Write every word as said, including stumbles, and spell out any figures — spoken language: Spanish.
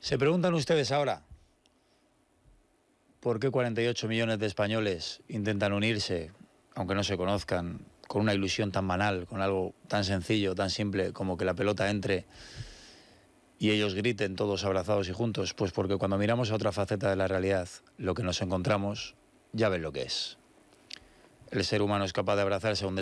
Se preguntan ustedes ahora, ¿por qué cuarenta y ocho millones de españoles intentan unirse, aunque no se conozcan, con una ilusión tan banal, con algo tan sencillo, tan simple como que la pelota entre y ellos griten todos abrazados y juntos? Pues porque cuando miramos a otra faceta de la realidad, lo que nos encontramos, ya ven lo que es. El ser humano es capaz de abrazarse a un